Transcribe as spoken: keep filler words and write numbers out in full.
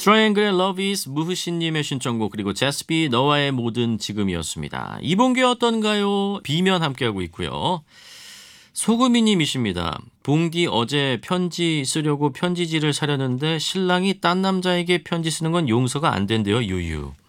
트라이앵글의 Love is 무흐신님의 신청곡 그리고 제스비 너와의 모든 지금이었습니다. 이번 게 어떤가요? 비면 함께하고 있고요. 소금이님이십니다. 봉디 어제 편지 쓰려고 편지지를 사려는데 신랑이 딴 남자에게 편지 쓰는 건 용서가 안 된대요. 유유.